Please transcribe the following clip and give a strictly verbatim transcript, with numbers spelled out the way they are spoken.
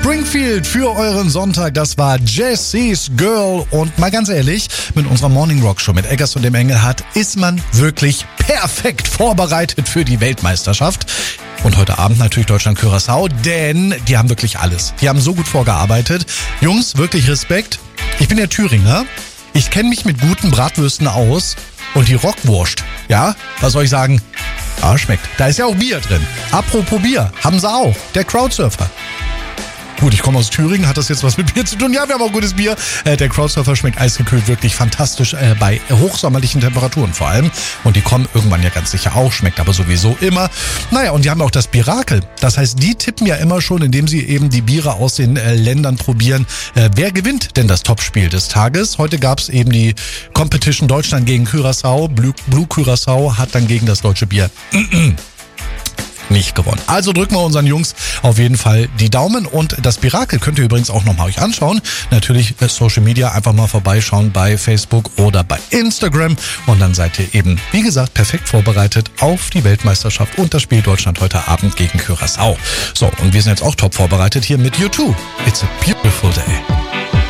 Springfield für euren Sonntag. Das war Jesse's Girl. Und mal ganz ehrlich, mit unserer Morning Rock Show mit Eggers und dem Engelhardt ist man wirklich perfekt vorbereitet für die Weltmeisterschaft. Und heute Abend natürlich Deutschland-Curaçao, denn die haben wirklich alles. Die haben so gut vorgearbeitet. Jungs, wirklich Respekt. Ich bin ja Thüringer. Ich kenne mich mit guten Bratwürsten aus. Und die Rockwurst, ja, was soll ich sagen? Ah, schmeckt. Da ist ja auch Bier drin. Apropos Bier, haben sie auch. Der Crowdsurfer. Gut, ich komme aus Thüringen, hat das jetzt was mit Bier zu tun? Ja, wir haben auch gutes Bier. Äh, der Crowdsurfer schmeckt eisgekühlt wirklich fantastisch äh, bei hochsommerlichen Temperaturen vor allem. Und die kommen irgendwann ja ganz sicher auch, schmeckt aber sowieso immer. Naja, und die haben auch das Birakel. Das heißt, die tippen ja immer schon, indem sie eben die Biere aus den äh, Ländern probieren. Äh, wer gewinnt denn das Topspiel des Tages? Heute gab es eben die Competition Deutschland gegen Curaçao. Blue, Blue Curaçao hat dann gegen das deutsche Bier nicht gewonnen. Also drücken wir unseren Jungs auf jeden Fall die Daumen und das Birakel könnt ihr übrigens auch nochmal euch anschauen. Natürlich Social Media, einfach mal vorbeischauen bei Facebook oder bei Instagram und dann seid ihr eben, wie gesagt, perfekt vorbereitet auf die Weltmeisterschaft und das Spiel Deutschland heute Abend gegen Curaçao. So, und wir sind jetzt auch top vorbereitet hier mit U zwei. It's a beautiful day.